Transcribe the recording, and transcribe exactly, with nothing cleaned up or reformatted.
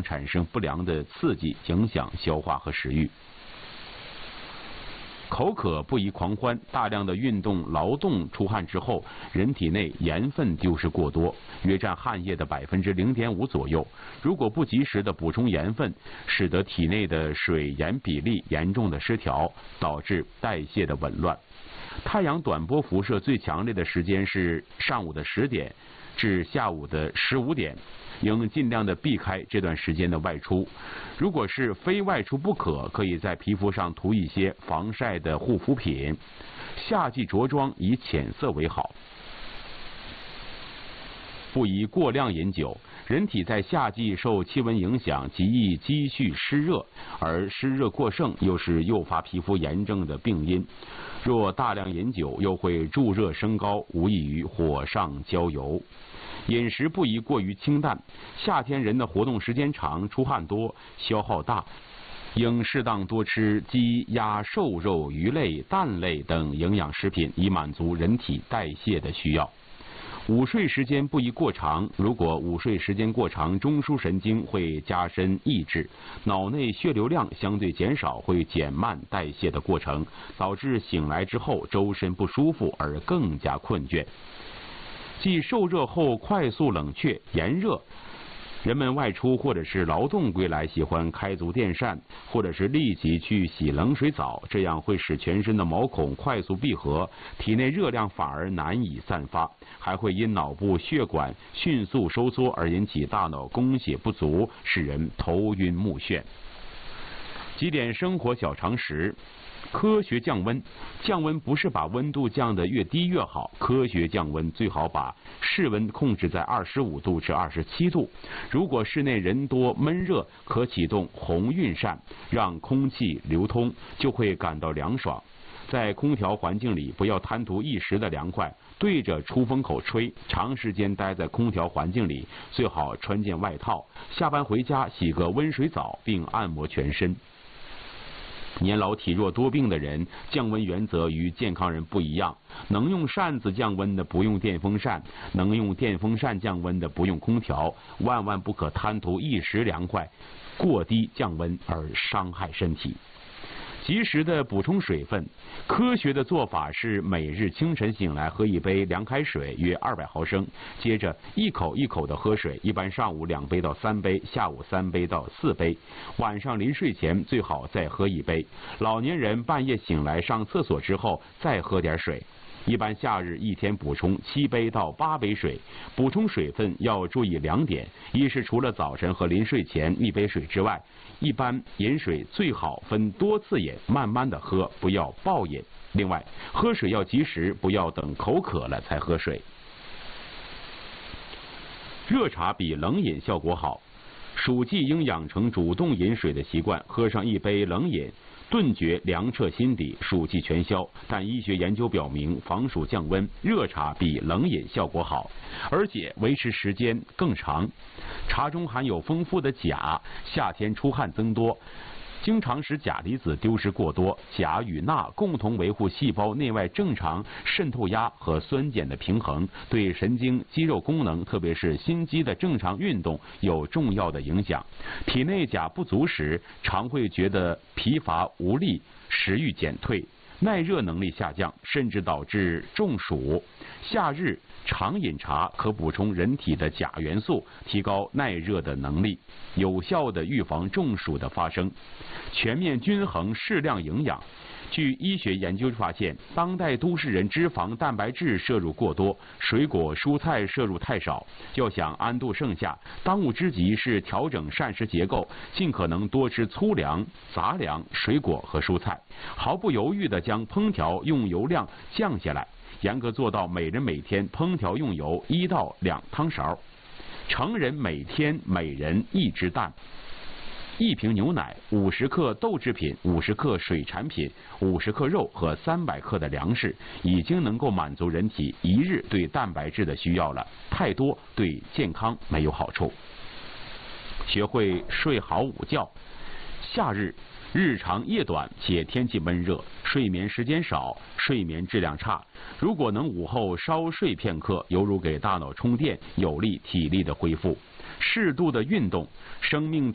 产生不良的刺激，影响消化和食欲。口渴不宜狂欢，大量的运动劳动出汗之后，人体内盐分丢失过多，约占汗液的百分之零点五左右。如果不及时的补充盐分，使得体内的水盐比例严重的失调，导致代谢的紊乱。太阳短波辐射最强烈的时间是上午的十点至下午的十五点，应尽量的避开这段时间的外出。如果是非外出不可，可以在皮肤上涂一些防晒的护肤品。夏季着装以浅色为好。不宜过量饮酒。人体在夏季受气温影响，极易积蓄湿热，而湿热过盛又是诱发皮肤炎症的病因。若大量饮酒，又会助热升高，无异于火上浇油。饮食不宜过于清淡。夏天人的活动时间长，出汗多，消耗大，应适当多吃鸡、鸭、瘦肉、鱼类、蛋类等营养食品，以满足人体代谢的需要。午睡时间不宜过长，如果午睡时间过长，中枢神经会加深抑制，脑内血流量相对减少，会减慢代谢的过程，导致醒来之后周身不舒服而更加困倦。即受热后快速冷却，炎热。人们外出或者是劳动归来，喜欢开足电扇，或者是立即去洗冷水澡，这样会使全身的毛孔快速闭合，体内热量反而难以散发，还会因脑部血管迅速收缩而引起大脑供血不足，使人头晕目眩。几点生活小常识。科学降温，降温不是把温度降得越低越好，科学降温最好把室温控制在二十五度至二十七度。如果室内人多闷热，可启动红晕扇，让空气流通，就会感到凉爽。在空调环境里，不要贪图一时的凉快，对着出风口吹，长时间待在空调环境里，最好穿件外套，下班回家洗个温水澡，并按摩全身。年老体弱多病的人，降温原则与健康人不一样。能用扇子降温的不用电风扇，能用电风扇降温的不用空调，万万不可贪图一时凉快，过低降温而伤害身体。及时的补充水分，科学的做法是每日清晨醒来喝一杯凉开水，约二百毫升，接着一口一口的喝水，一般上午两杯到三杯，下午三杯到四杯，晚上临睡前最好再喝一杯。老年人半夜醒来上厕所之后再喝点水。一般夏日一天补充七杯到八杯水，补充水分要注意两点：一是除了早晨和临睡前一杯水之外，一般饮水最好分多次饮，慢慢的喝，不要暴饮。另外，喝水要及时，不要等口渴了才喝水。热茶比冷饮效果好，暑季应养成主动饮水的习惯，喝上一杯冷饮，顿觉凉彻心底，暑气全消。但医学研究表明，防暑降温，热茶比冷饮效果好，而且维持时间更长。茶中含有丰富的钾，夏天出汗增多，经常使钾离子丢失过多。钾与钠共同维护细胞内外正常渗透压和酸碱的平衡，对神经肌肉功能，特别是心肌的正常运动有重要的影响。体内钾不足时，常会觉得疲乏无力，食欲减退，耐热能力下降，甚至导致中暑。夏日常饮茶可补充人体的钾元素，提高耐热的能力，有效的预防中暑的发生。全面均衡适量营养。据医学研究发现，当代都市人脂肪、蛋白质摄入过多，水果、蔬菜摄入太少。要想安度盛夏，当务之急是调整膳食结构，尽可能多吃粗粮、杂粮、水果和蔬菜，毫不犹豫地将烹调用油量降下来，严格做到每人每天烹调用油一到两汤勺，成人每天每人一只蛋。一瓶牛奶、五十克豆制品、五十克水产品、五十克肉和三百克的粮食，已经能够满足人体一日对蛋白质的需要了。太多对健康没有好处。学会睡好午觉。夏日日长夜短且天气闷热，睡眠时间少，睡眠质量差。如果能午后稍睡片刻，犹如给大脑充电，有利体力的恢复。适度的运动，生命